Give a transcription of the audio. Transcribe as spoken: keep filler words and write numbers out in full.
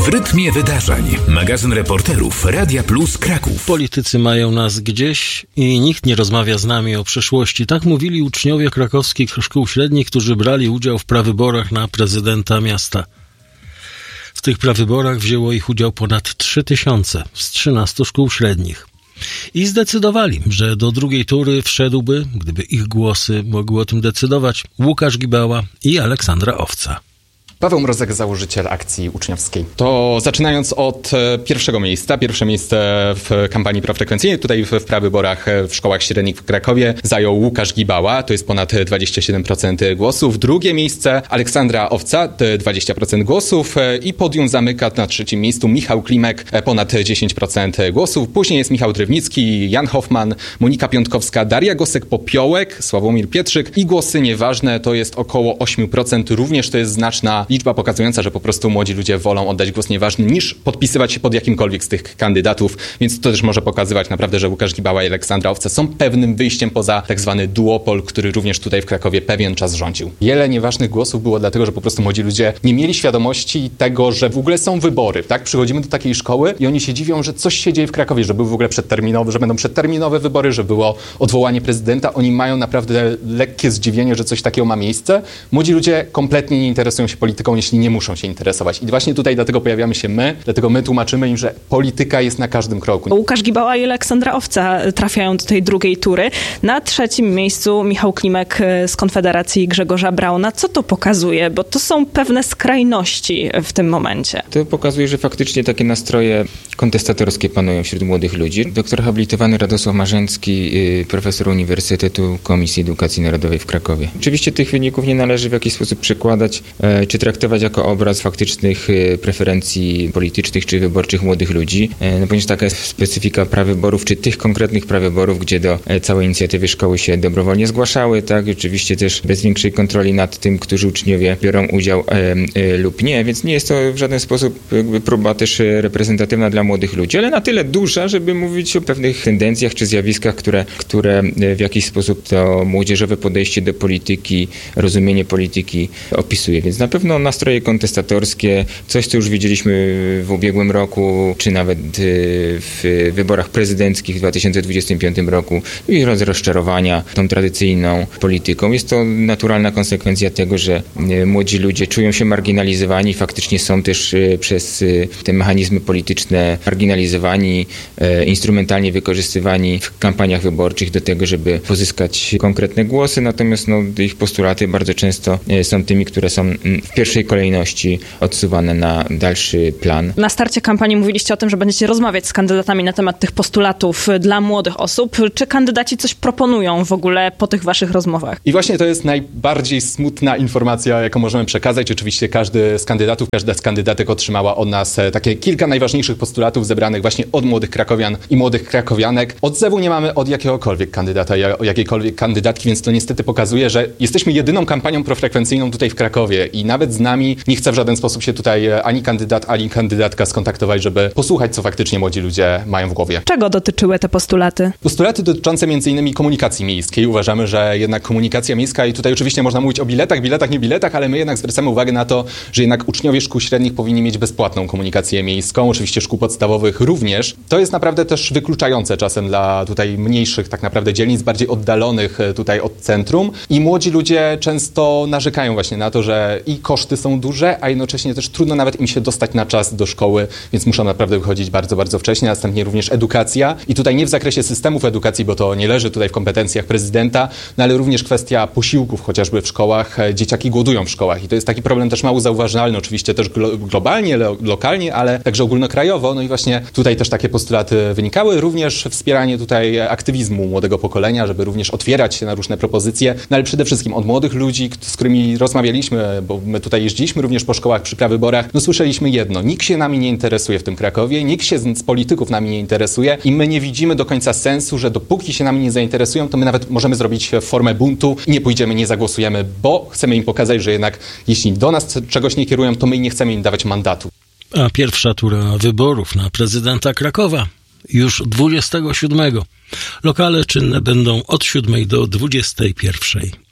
rytmie wydarzeń. Magazyn reporterów Radia Plus Kraków. Politycy mają nas gdzieś i nikt nie rozmawia z nami o przyszłości. Tak mówili uczniowie krakowskich szkół średnich, którzy brali udział w prawyborach na prezydenta miasta. W tych prawyborach wzięło ich udział ponad trzy tysiące z trzynastu szkół średnich. I zdecydowali, że do drugiej tury wszedłby, gdyby ich głosy mogły o tym decydować, Łukasz Gibała i Aleksandra Owca. Paweł Mrozek, założyciel akcji uczniowskiej. To zaczynając od pierwszego miejsca, pierwsze miejsce w kampanii profrekwencyjnej, tutaj w, w prawyborach w szkołach średnich w Krakowie zajął Łukasz Gibała, to jest ponad dwadzieścia siedem procent głosów. Drugie miejsce Aleksandra Owca, dwadzieścia procent głosów i podium zamyka na trzecim miejscu Michał Klimek, ponad dziesięć procent głosów. Później jest Michał Drewnicki, Jan Hoffman, Monika Piątkowska, Daria Gosek-Popiołek, Sławomir Pietrzyk i głosy nieważne to jest około osiem procent. Również to jest znaczna liczba pokazująca, że po prostu młodzi ludzie wolą oddać głos nieważny niż podpisywać się pod jakimkolwiek z tych kandydatów, więc to też może pokazywać naprawdę, że Łukasz Gibała i Aleksandra Owca są pewnym wyjściem poza tak zwany duopol, który również tutaj w Krakowie pewien czas rządził. Wiele nieważnych głosów było dlatego, że po prostu młodzi ludzie nie mieli świadomości tego, że w ogóle są wybory, tak? Przychodzimy do takiej szkoły i oni się dziwią, że coś się dzieje w Krakowie, że były w ogóle przedterminowe, że będą przedterminowe wybory, że było odwołanie prezydenta. Oni mają naprawdę lekkie zdziwienie, że coś takiego ma miejsce. Młodzi ludzie kompletnie nie interesują się polityką, jeśli nie muszą się interesować. I właśnie tutaj dlatego pojawiamy się my, dlatego my tłumaczymy im, że polityka jest na każdym kroku. Łukasz Gibała i Aleksandra Owca trafiają do tej drugiej tury. Na trzecim miejscu Michał Klimek z Konfederacji Grzegorza Brauna. Co to pokazuje? Bo to są pewne skrajności w tym momencie. To pokazuje, że faktycznie takie nastroje kontestatorskie panują wśród młodych ludzi. Doktor habilitowany Radosław Marzęcki, profesor Uniwersytetu Komisji Edukacji Narodowej w Krakowie. Oczywiście tych wyników nie należy w jakiś sposób przekładać, czy traktować jako obraz faktycznych preferencji politycznych czy wyborczych młodych ludzi, no ponieważ taka jest specyfika prawyborów, czy tych konkretnych prawyborów, gdzie do całej inicjatywy szkoły się dobrowolnie zgłaszały, tak, oczywiście też bez większej kontroli nad tym, którzy uczniowie biorą udział e, e, lub nie, więc nie jest to w żaden sposób jakby próba też reprezentatywna dla młodych ludzi, ale na tyle duża, żeby mówić o pewnych tendencjach czy zjawiskach, które, które w jakiś sposób to młodzieżowe podejście do polityki, rozumienie polityki opisuje, więc na pewno nastroje kontestatorskie, coś co już widzieliśmy w ubiegłym roku, czy nawet w wyborach prezydenckich w dwa tysiące dwudziestym piątym roku i rozczarowania tą tradycyjną polityką. Jest to naturalna konsekwencja tego, że młodzi ludzie czują się marginalizowani, faktycznie są też przez te mechanizmy polityczne marginalizowani, instrumentalnie wykorzystywani w kampaniach wyborczych do tego, żeby pozyskać konkretne głosy, natomiast no, ich postulaty bardzo często są tymi, które są w pierwszej kolejności odsuwane na dalszy plan. Na starcie kampanii mówiliście o tym, że będziecie rozmawiać z kandydatami na temat tych postulatów dla młodych osób. Czy kandydaci coś proponują w ogóle po tych waszych rozmowach? I właśnie to jest najbardziej smutna informacja, jaką możemy przekazać. Oczywiście każdy z kandydatów, każda z kandydatek otrzymała od nas takie kilka najważniejszych postulatów zebranych właśnie od młodych krakowian i młodych krakowianek. Odzewu nie mamy od jakiegokolwiek kandydata, jakiejkolwiek kandydatki, więc to niestety pokazuje, że jesteśmy jedyną kampanią profrekwencyjną tutaj w Krakowie i nawet z nami nie chce w żaden sposób się tutaj ani kandydat, ani kandydatka skontaktować, żeby posłuchać, co faktycznie młodzi ludzie mają w głowie. Czego dotyczyły te postulaty? Postulaty dotyczące między innymi komunikacji miejskiej. Uważamy, że jednak komunikacja miejska i tutaj oczywiście można mówić o biletach, biletach, nie biletach, ale my jednak zwracamy uwagę na to, że jednak uczniowie szkół średnich powinni mieć bezpłatną komunikację miejską, oczywiście szkół podstawowych również. To jest naprawdę też wykluczające czasem dla tutaj mniejszych tak naprawdę dzielnic, bardziej oddalonych tutaj od centrum i młodzi ludzie często narzekają właśnie na to, że i koszty są duże, a jednocześnie też trudno nawet im się dostać na czas do szkoły, więc muszą naprawdę wychodzić bardzo, bardzo wcześnie. Następnie również edukacja i tutaj nie w zakresie systemów edukacji, bo to nie leży tutaj w kompetencjach prezydenta, no ale również kwestia posiłków chociażby w szkołach. Dzieciaki głodują w szkołach i to jest taki problem też mało zauważalny, oczywiście też glo- globalnie, lo- lokalnie, ale także ogólnokrajowo. No i właśnie tutaj też takie postulaty wynikały. Również wspieranie tutaj aktywizmu młodego pokolenia, żeby również otwierać się na różne propozycje, no ale przede wszystkim od młodych ludzi, z którymi rozmawialiśmy, bo my tutaj jeździliśmy również po szkołach przy prawyborach, no słyszeliśmy jedno, nikt się nami nie interesuje w tym Krakowie, nikt się z, z polityków nami nie interesuje i my nie widzimy do końca sensu, że dopóki się nami nie zainteresują, to my nawet możemy zrobić formę buntu i nie pójdziemy, nie zagłosujemy, bo chcemy im pokazać, że jednak jeśli do nas czegoś nie kierują, to my nie chcemy im dawać mandatu. A pierwsza tura wyborów na prezydenta Krakowa już dwudziestego siódmego. Lokale czynne będą od siódmej do dwudziestej pierwszej.